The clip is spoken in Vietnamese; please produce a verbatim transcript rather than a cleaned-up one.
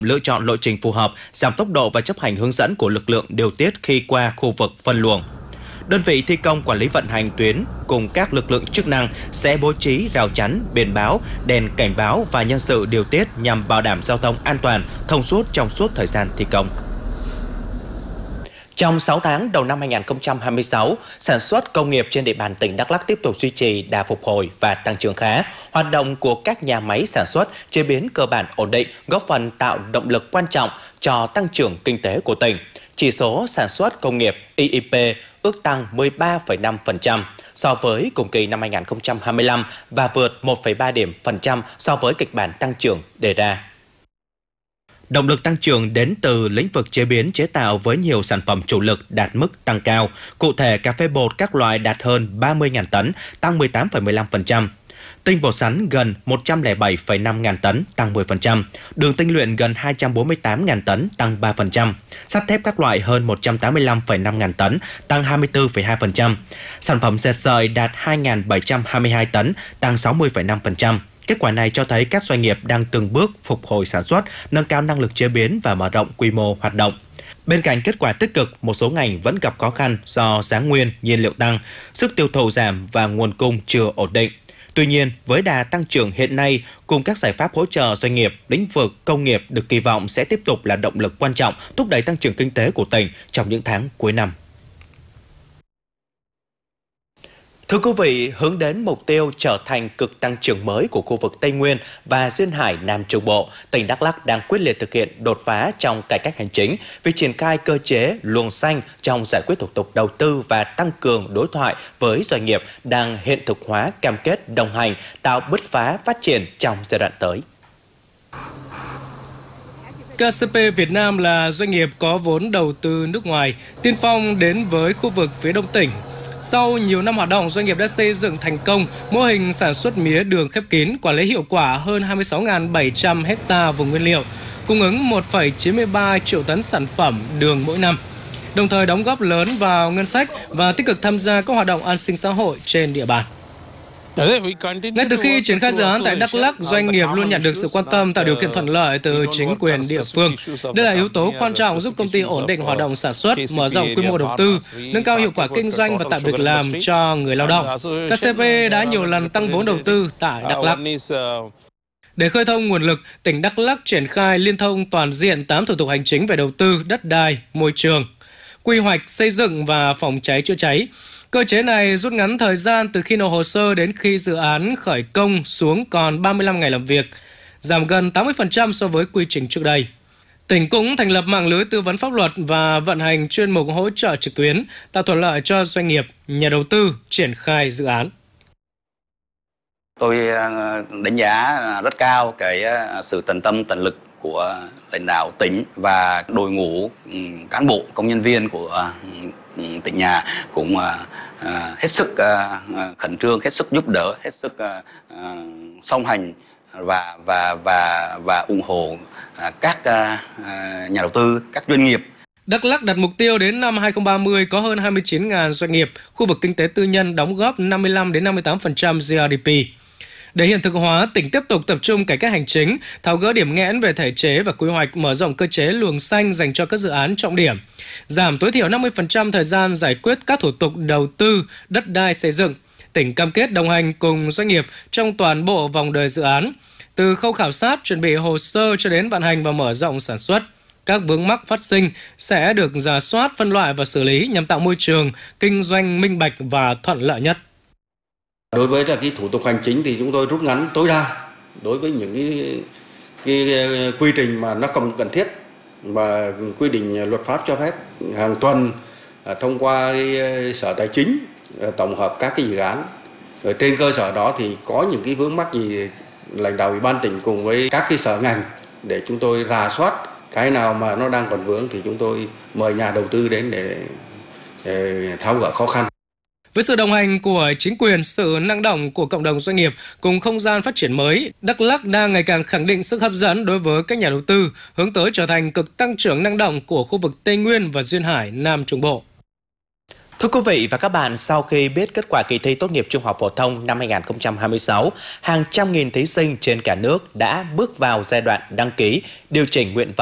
lựa chọn lộ trình phù hợp, giảm tốc độ và chấp hành hướng dẫn của lực lượng điều tiết khi qua khu vực phân luồng. Đơn vị thi công quản lý vận hành tuyến cùng các lực lượng chức năng sẽ bố trí rào chắn, biển báo, đèn cảnh báo và nhân sự điều tiết nhằm bảo đảm giao thông an toàn, thông suốt trong suốt thời gian thi công. Trong sáu tháng đầu năm hai nghìn không trăm hai mươi sáu, sản xuất công nghiệp trên địa bàn tỉnh Đắk Lắk tiếp tục duy trì đà phục hồi và tăng trưởng khá. Hoạt động của các nhà máy sản xuất, chế biến cơ bản ổn định, góp phần tạo động lực quan trọng cho tăng trưởng kinh tế của tỉnh. Chỉ số sản xuất công nghiệp i i pê ước tăng mười ba phẩy năm phần trăm so với cùng kỳ năm hai nghìn không trăm hai mươi lăm và vượt một phẩy ba điểm phần trăm so với kịch bản tăng trưởng đề ra. Động lực tăng trưởng đến từ lĩnh vực chế biến chế tạo với nhiều sản phẩm chủ lực đạt mức tăng cao. Cụ thể, cà phê bột các loại đạt hơn ba mươi nghìn tấn, tăng mười tám phẩy mười lăm phần trăm. Tinh bột sắn gần một trăm lẻ bảy phẩy năm ngàn tấn, tăng mười phần trăm. Đường tinh luyện gần hai trăm bốn mươi tám nghìn tấn, tăng ba phần trăm. Sắt thép các loại hơn một trăm tám mươi lăm phẩy năm ngàn tấn, tăng hai mươi tư phẩy hai phần trăm. Sản phẩm dệt sợi đạt hai nghìn bảy trăm hai mươi hai tấn, tăng sáu mươi phẩy năm phần trăm. Kết quả này cho thấy các doanh nghiệp đang từng bước phục hồi sản xuất, nâng cao năng lực chế biến và mở rộng quy mô hoạt động. Bên cạnh kết quả tích cực, một số ngành vẫn gặp khó khăn do giá nguyên, nhiên liệu tăng, sức tiêu thụ giảm và nguồn cung chưa ổn định. Tuy nhiên, với đà tăng trưởng hiện nay, cùng các giải pháp hỗ trợ doanh nghiệp, lĩnh vực công nghiệp được kỳ vọng sẽ tiếp tục là động lực quan trọng thúc đẩy tăng trưởng kinh tế của tỉnh trong những tháng cuối năm. Thưa quý vị, hướng đến mục tiêu trở thành cực tăng trưởng mới của khu vực Tây Nguyên và Duyên Hải Nam Trung Bộ, tỉnh Đắk Lắk đang quyết liệt thực hiện đột phá trong cải cách hành chính, việc triển khai cơ chế luồng xanh trong giải quyết thủ tục đầu tư và tăng cường đối thoại với doanh nghiệp đang hiện thực hóa cam kết đồng hành, tạo bứt phá phát triển trong giai đoạn tới. ca xê pê Việt Nam là doanh nghiệp có vốn đầu tư nước ngoài, tiên phong đến với khu vực phía Đông tỉnh. Sau nhiều năm hoạt động, doanh nghiệp đã xây dựng thành công mô hình sản xuất mía đường khép kín, quản lý hiệu quả hơn hai mươi sáu nghìn bảy trăm ha vùng nguyên liệu, cung ứng một phẩy chín mươi ba triệu tấn sản phẩm đường mỗi năm, đồng thời đóng góp lớn vào ngân sách và tích cực tham gia các hoạt động an sinh xã hội trên địa bàn. Ngay từ khi triển khai dự án tại Đắk Lắk, doanh nghiệp luôn nhận được sự quan tâm, tạo điều kiện thuận lợi từ chính quyền địa phương. Đây là yếu tố quan trọng giúp công ty ổn định hoạt động sản xuất, mở rộng quy mô đầu tư, nâng cao hiệu quả kinh doanh và tạo việc làm cho người lao động. ca xê pê đã nhiều lần tăng vốn đầu tư tại Đắk Lắk. Để khơi thông nguồn lực, tỉnh Đắk Lắk triển khai liên thông toàn diện tám thủ tục hành chính về đầu tư, đất đai, môi trường, quy hoạch, xây dựng và phòng cháy chữa cháy. Cơ chế này rút ngắn thời gian từ khi nộp hồ sơ đến khi dự án khởi công xuống còn ba mươi lăm ngày làm việc, giảm gần tám mươi phần trăm so với quy trình trước đây. Tỉnh cũng thành lập mạng lưới tư vấn pháp luật và vận hành chuyên mục hỗ trợ trực tuyến, tạo thuận lợi cho doanh nghiệp, nhà đầu tư triển khai dự án. Tôi đánh giá rất cao cái sự tận tâm tận lực của lãnh đạo tỉnh và đội ngũ cán bộ công nhân viên của tỉnh nhà cũng hết sức khẩn trương, hết sức giúp đỡ, hết sức song hành và và và và ủng hộ các nhà đầu tư, các doanh nghiệp. Đắk Lắk đặt mục tiêu đến năm hai không ba không có hơn hai mươi chín nghìn doanh nghiệp, khu vực kinh tế tư nhân đóng góp năm mươi lăm đến năm mươi tám phần trăm giê đê pê. Để hiện thực hóa, tỉnh tiếp tục tập trung cải cách hành chính, tháo gỡ điểm nghẽn về thể chế và quy hoạch, mở rộng cơ chế luồng xanh dành cho các dự án trọng điểm, giảm tối thiểu năm mươi phần trăm thời gian giải quyết các thủ tục đầu tư, đất đai xây dựng. Tỉnh cam kết đồng hành cùng doanh nghiệp trong toàn bộ vòng đời dự án, từ khâu khảo sát, chuẩn bị hồ sơ cho đến vận hành và mở rộng sản xuất. Các vướng mắc phát sinh sẽ được rà soát, phân loại và xử lý nhằm tạo môi trường kinh doanh minh bạch và thuận lợi nhất. Đối với là cái thủ tục hành chính thì chúng tôi rút ngắn tối đa đối với những cái, cái quy trình mà nó không cần thiết và quy định luật pháp cho phép. Hàng tuần thông qua cái Sở Tài chính tổng hợp các cái dự án. Ở trên cơ sở đó thì có những cái vướng mắc gì lãnh đạo Ủy ban tỉnh cùng với các cái sở ngành để chúng tôi rà soát cái nào mà nó đang còn vướng thì chúng tôi mời nhà đầu tư đến để, để tháo gỡ khó khăn. Với sự đồng hành của chính quyền, sự năng động của cộng đồng doanh nghiệp cùng không gian phát triển mới, Đắk Lắk đang ngày càng khẳng định sức hấp dẫn đối với các nhà đầu tư, hướng tới trở thành cực tăng trưởng năng động của khu vực Tây Nguyên và Duyên Hải Nam Trung Bộ. Thưa quý vị và các bạn, sau khi biết kết quả kỳ thi tốt nghiệp trung học phổ thông năm hai nghìn không trăm hai mươi sáu, hàng trăm nghìn thí sinh trên cả nước đã bước vào giai đoạn đăng ký, điều chỉnh nguyện vọng